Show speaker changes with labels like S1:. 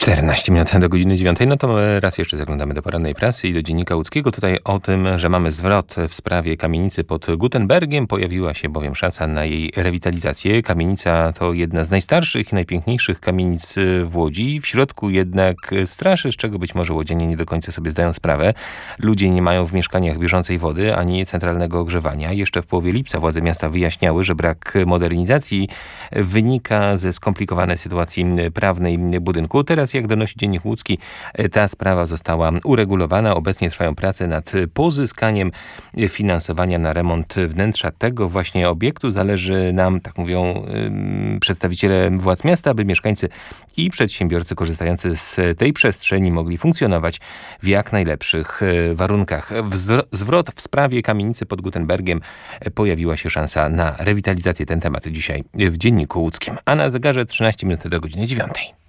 S1: 14 minut do godziny 9. No to raz jeszcze zaglądamy do porannej prasy i do Dziennika Łódzkiego. Tutaj o tym, że mamy zwrot w sprawie kamienicy pod Gutenbergiem. Pojawiła się bowiem szansa na jej rewitalizację. Kamienica to jedna z najstarszych i najpiękniejszych kamienic w Łodzi. W środku jednak straszy, z czego być może łodzianie nie do końca sobie zdają sprawę. Ludzie nie mają w mieszkaniach bieżącej wody ani centralnego ogrzewania. Jeszcze w połowie lipca władze miasta wyjaśniały, że brak modernizacji wynika ze skomplikowanej sytuacji prawnej budynku. Teraz, jak donosi Dziennik Łódzki, ta sprawa została uregulowana. Obecnie trwają prace nad pozyskaniem finansowania na remont wnętrza tego właśnie obiektu. Zależy nam, tak mówią przedstawiciele władz miasta, aby mieszkańcy i przedsiębiorcy korzystający z tej przestrzeni mogli funkcjonować w jak najlepszych warunkach. Zwrot w sprawie kamienicy pod Gutenbergiem. Pojawiła się szansa na rewitalizację. Ten temat dzisiaj w Dzienniku Łódzkim. A na zegarze 13 minut do godziny 9.